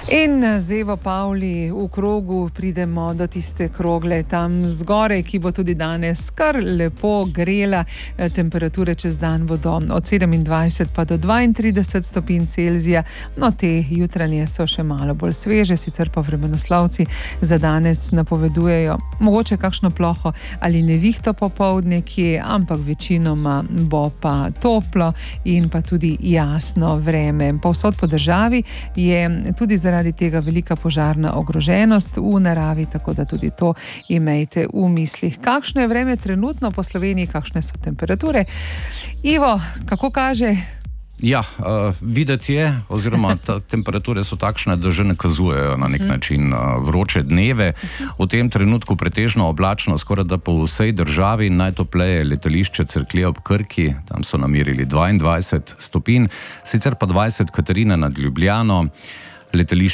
In z Evo Pavli v krogu pridemo do tiste krogle tam zgoraj, ki bo tudi danes kar lepo grela. Temperature čez dan bodo od 27 pa do 32 stopinj Celzija. No, te jutranje so še malo bolj sveže, sicer pa vremenoslovci za danes napovedujejo mogoče kakšno ploho ali nevihto popoldne kje, ampak večinoma bo pa toplo in pa tudi jasno vreme. Povsod po državi je tudi zaradi tega velika požarna ogroženost v naravi, tako da tudi to imejte v mislih. Kakšno je vreme trenutno po Sloveniji, kakšne so temperature? Ivo, kako kaže? Ja, videti je, oziroma temperature so takšne, da že nakazujejo na nek način vroče dneve. V tem trenutku pretežno oblačno skoraj da po vsej državi, najtopleje letališče Cerklje ob Krki, tam so namerili 22 stopinj, sicer pa 20 Katarina nad Ljubljano, letališče